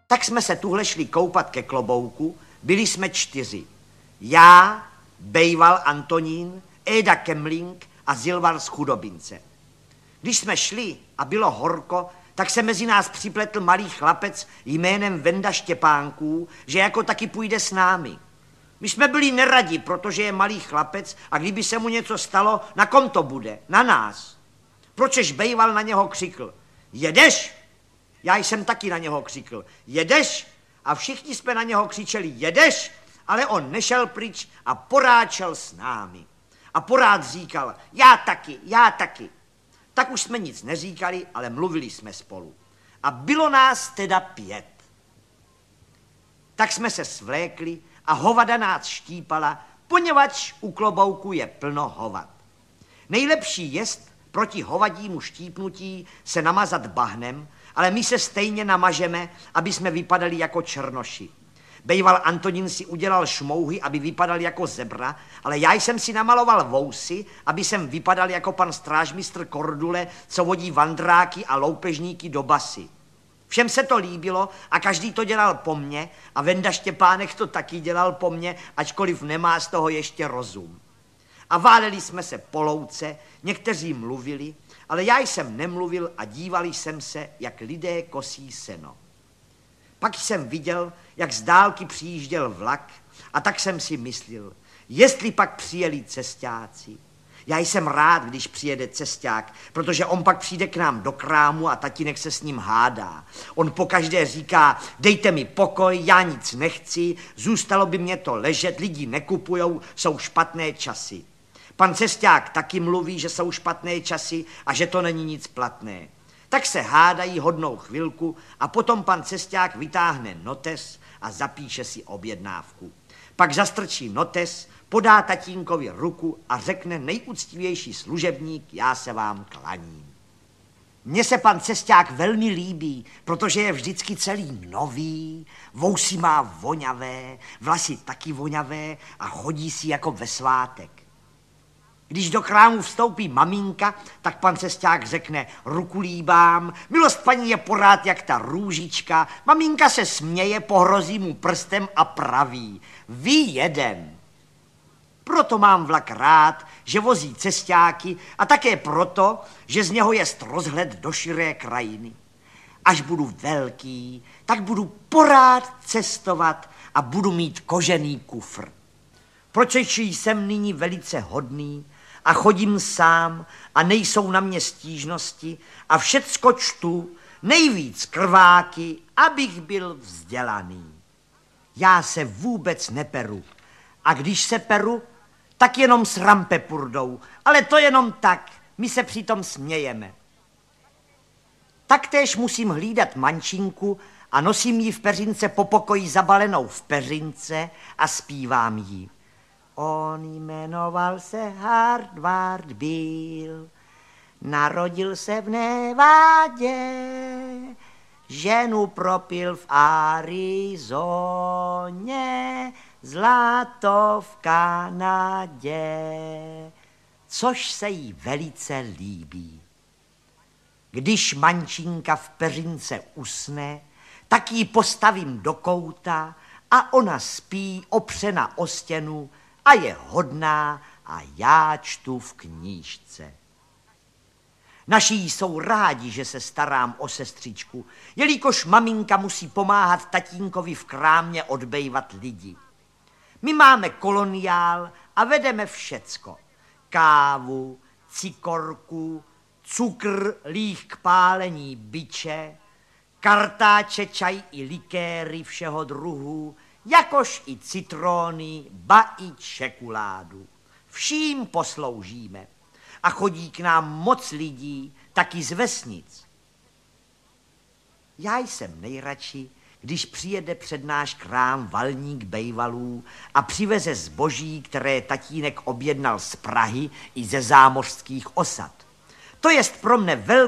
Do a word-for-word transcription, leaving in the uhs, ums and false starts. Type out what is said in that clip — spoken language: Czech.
Tak jsme se tuhle šli koupat ke Klobouku, byli jsme čtyři. Já, bejval Antonín, Éda Kemlink a Zilvar z Chudobince. Když jsme šli a bylo horko, tak se mezi nás připletl malý chlapec jménem Venda Štěpánků, že jako taky půjde s námi. My jsme byli neradi, protože je malý chlapec a kdyby se mu něco stalo, na kom to bude? Na nás. Pročež bejval na něho křikl: jedeš? Já jsem taky na něho křikl: jedeš? A všichni jsme na něho křičeli: jedeš? Ale on nešel pryč a poráčel s námi. A porád říkal: já taky, já taky. Tak už jsme nic neříkali, ale mluvili jsme spolu. A bylo nás teda pět. Tak jsme se svlékli a hovada nás štípala, poněvadž u Klobouku je plno hovad. Nejlepší jest proti hovadímu štípnutí se namazat bahnem, ale my se stejně namažeme, aby jsme vypadali jako černoši. Bejval Antonín si udělal šmouhy, aby vypadal jako zebra, ale já jsem si namaloval vousy, aby jsem vypadal jako pan strážmistr Kordule, co vodí vandráky a loupežníky do basy. Všem se to líbilo a každý to dělal po mně a Venda Štěpánek to taky dělal po mně, ačkoliv nemá z toho ještě rozum. A váleli jsme se po louce, někteří mluvili, ale já jsem nemluvil a dívali jsem se, jak lidé kosí seno. Pak jsem viděl, jak z dálky přijížděl vlak a tak jsem si myslel, jestli pak přijeli cestáci. Já jsem rád, když přijede cesták, protože on pak přijde k nám do krámu a tatínek se s ním hádá. On pokaždé říká: dejte mi pokoj, já nic nechci, zůstalo by mě to ležet, lidi nekupujou, jsou špatné časy. Pan cesták taky mluví, že jsou špatné časy a že to není nic platné. Tak se hádají hodnou chvilku a potom pan cesták vytáhne notes a zapíše si objednávku. Pak zastrčí notes, podá tatínkovi ruku a řekne: nejúctivější služebník, já se vám klaním. Mně se pan cesták velmi líbí, protože je vždycky celý nový, vousy má voňavé, vlasy taky voňavé a chodí si jako ve svátek. Když do krámu vstoupí maminka, tak pan cesták řekne: ruku líbám, milost paní je porád jak ta růžička. Maminka se směje, pohrozí mu prstem a praví: vy jeden. Proto mám vlak rád, že vozí cestáky a také proto, že z něho jest rozhled do širé krajiny. Až budu velký, tak budu porád cestovat a budu mít kožený kufr. Proč jsem nyní velice hodný a chodím sám a nejsou na mě stížnosti a všecko čtu, nejvíc krváky, abych byl vzdělaný. Já se vůbec neperu a když se peru, tak jenom s rampepurdou, ale to jenom tak, my se přitom smějeme. Taktéž musím hlídat mančinku a nosím ji v peřince po pokoji zabalenou v peřince a zpívám jí. On jmenoval se Hardward Bill, narodil se v Nevádě, ženu propil v Arizoně, zlato v Kanadě, což se jí velice líbí. Když mančinka v peřince usne, tak ji postavím do kouta a ona spí opřena o stěnu a je hodná a já čtu v knížce. Naši jsou rádi, že se starám o sestřičku, jelikož maminka musí pomáhat tatínkovi v krámě odbejvat lidi. My máme koloniál a vedeme všecko. Kávu, cikorku, cukr, líh k pálení biče, kartáče, čaj i likéry všeho druhu, jakož i citróny, ba i čekuládu. Vším posloužíme. A chodí k nám moc lidí, taky z vesnic. Já jsem nejradši, když přijede před náš krám valník bejvalů a přiveze zboží, které tatínek objednal z Prahy i ze zámořských osad. To jest pro mne velký